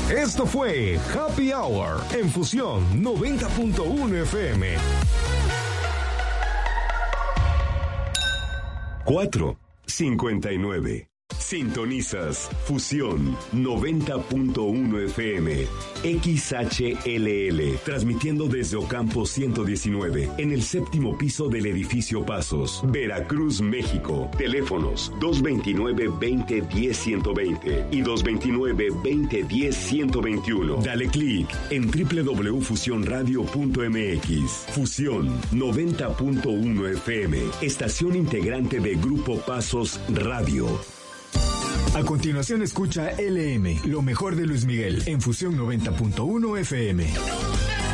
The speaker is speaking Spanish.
Esto fue Happy Hour en Fusión 90.1 FM. 4:59. Sintonizas Fusión 90.1 FM, XHLL, transmitiendo desde Ocampo 119, en el séptimo piso del edificio Pasos, Veracruz, México. Teléfonos 229-2010-120 y 229-2010-121. Dale clic en www.fusionradio.mx. Fusión 90.1 FM, estación integrante de Grupo Pasos Radio. A continuación escucha LM, lo mejor de Luis Miguel, en Fusión 90.1 FM.